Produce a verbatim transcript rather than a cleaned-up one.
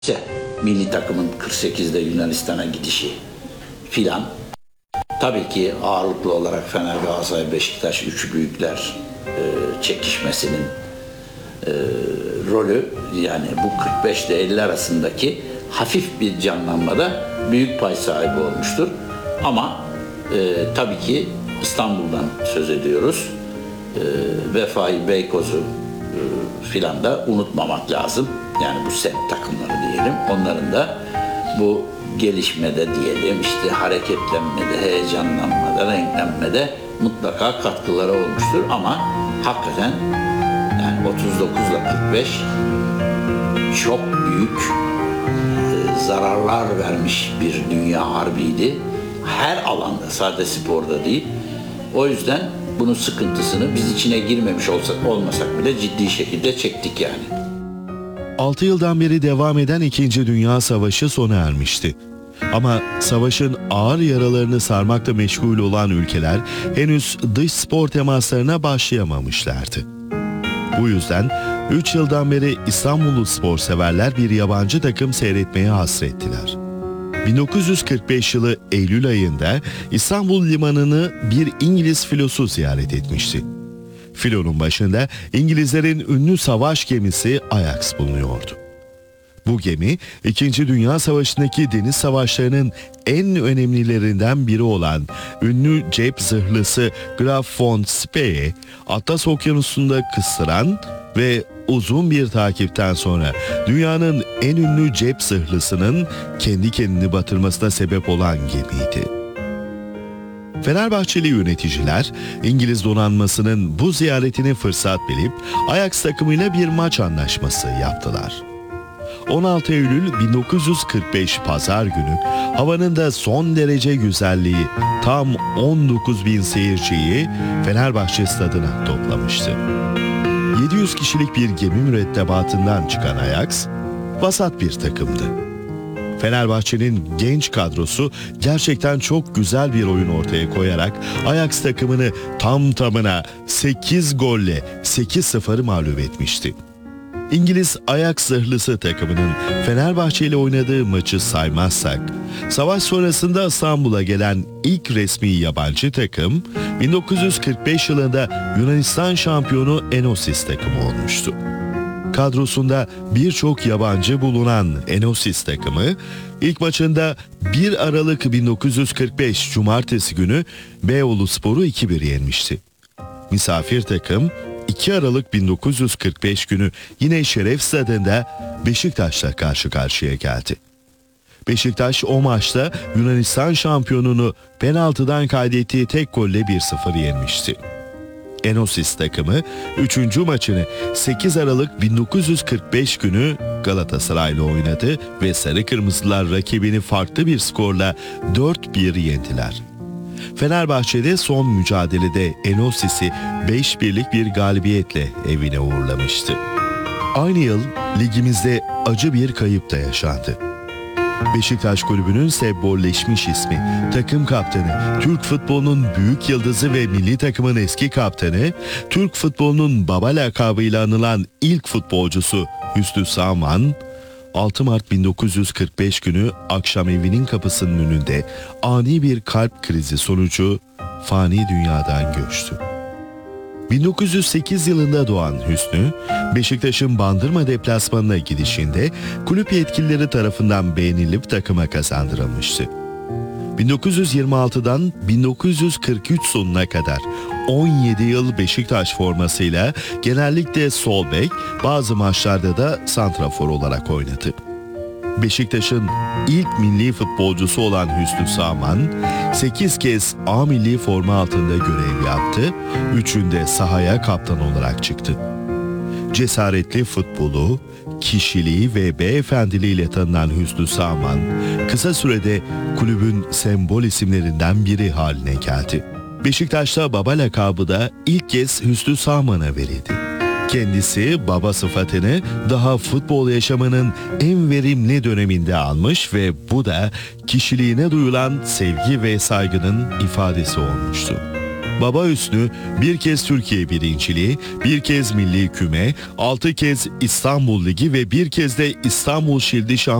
İşte milli takımın kırk sekizde Yunanistan'a gidişi filan. Tabii ki ağırlıklı olarak Fener, Galatasaray, Beşiktaş, üçü büyükler e, çekişmesinin e, rolü, yani bu kırk beş ile elli arasındaki hafif bir canlanmada büyük pay sahibi olmuştur. Ama e, tabii ki İstanbul'dan söz ediyoruz. E, Vefai, Beykoz'u e, filan da unutmamak lazım. Yani bu semt takımları diyelim. Onların da bu gelişmede diyelim, işte hareketlenmede, heyecanlanmada, renklenmede mutlaka katkıları olmuştur. Ama hakikaten yani otuz dokuzla kırk beş çok büyük e, zararlar vermiş bir dünya harbiydi. Her alanda, sadece sporda değil. O yüzden bunun sıkıntısını biz içine girmemiş olsak, olmasak bile ciddi şekilde çektik yani. altı yıldan beri devam eden İkinci Dünya Savaşı sona ermişti. Ama savaşın ağır yaralarını sarmakla meşgul olan ülkeler henüz dış spor temaslarına başlayamamışlardı. Bu yüzden üç yıldan beri İstanbullu spor severler bir yabancı takım seyretmeye hasrettiler. bin dokuz yüz kırk beş yılı Eylül ayında İstanbul limanını bir İngiliz filosu ziyaret etmişti. Filonun başında İngilizlerin ünlü savaş gemisi Ajax bulunuyordu. Bu gemi, İkinci Dünya Savaşı'ndaki deniz savaşlarının en önemlilerinden biri olan ünlü cep zırhlısı Graf von Spee'yi Atlas Okyanusu'nda kıstıran ve uzun bir takipten sonra dünyanın en ünlü cep zırhlısının kendi kendini batırmasına sebep olan gemiydi. Fenerbahçeli yöneticiler İngiliz donanmasının bu ziyaretini fırsat bilip Ajax takımıyla bir maç anlaşması yaptılar. on altı Eylül bin dokuz yüz kırk beş Pazar günü havanın da son derece güzelliği tam on dokuz bin seyirciyi Fenerbahçe stadına toplamıştı. yedi yüz kişilik bir gemi mürettebatından çıkan Ajax vasat bir takımdı. Fenerbahçe'nin genç kadrosu gerçekten çok güzel bir oyun ortaya koyarak Ajax takımını tam tamına sekiz golle sekiz sıfır mağlup etmişti. İngiliz Ajax zırhlısı takımının Fenerbahçe ile oynadığı maçı saymazsak, savaş sonrasında İstanbul'a gelen ilk resmi yabancı takım bin dokuz yüz kırk beş yılında Yunanistan şampiyonu Enosis takımı olmuştu. Kadrosunda birçok yabancı bulunan Enosis takımı ilk maçında bir Aralık bin dokuz yüz kırk beş Cumartesi günü Beyoğluspor'u iki bir yenmişti. Misafir takım iki Aralık bin dokuz yüz kırk beş günü yine Şeref Stadı'nda Beşiktaş'la karşı karşıya geldi. Beşiktaş o maçta Yunanistan şampiyonunu penaltıdan kaydettiği tek golle bir sıfır yenmişti. Enosis takımı üçüncü maçını sekiz Aralık bin dokuz yüz kırk beş günü Galatasaray'la oynadı ve Sarı Kırmızılar rakibini farklı bir skorla dört bir yendiler. Fenerbahçe'de son mücadelede Enosis'i beş birlik bir galibiyetle evine uğurlamıştı. Aynı yıl ligimizde acı bir kayıp da yaşandı. Beşiktaş kulübünün sembolleşmiş ismi, takım kaptanı, Türk futbolunun büyük yıldızı ve milli takımın eski kaptanı, Türk futbolunun baba lakabıyla anılan ilk futbolcusu Hüsnü Sağman, altı Mart bin dokuz yüz kırk beş günü akşam evinin kapısının önünde ani bir kalp krizi sonucu fani dünyadan göçtü. bin dokuz yüz sekiz yılında doğan Hüsnü, Beşiktaş'ın Bandırma deplasmanına gidişinde kulüp yetkilileri tarafından beğenilip takıma kazandırılmıştı. bin dokuz yüz yirmi altıdan bin dokuz yüz kırk üç sonuna kadar on yedi yıl Beşiktaş formasıyla genellikle sol bek, bazı maçlarda da santrafor olarak oynadı. Beşiktaş'ın ilk milli futbolcusu olan Hüsnü Sağman, sekiz kez A milli forma altında görev yaptı, üçünde sahaya kaptan olarak çıktı. Cesaretli futbolu, kişiliği ve beyefendiliğiyle tanınan Hüsnü Sağman, kısa sürede kulübün sembol isimlerinden biri haline geldi. Beşiktaş'ta baba lakabı da ilk kez Hüsnü Sağman'a verildi. Kendisi baba sıfatını daha futbol yaşamının en verimli döneminde almış ve bu da kişiliğine duyulan sevgi ve saygının ifadesi olmuştu. Baba Hüsnü bir kez Türkiye birinciliği, bir kez milli küme, altı kez İstanbul Ligi ve bir kez de İstanbul Şildi şampiyonluğu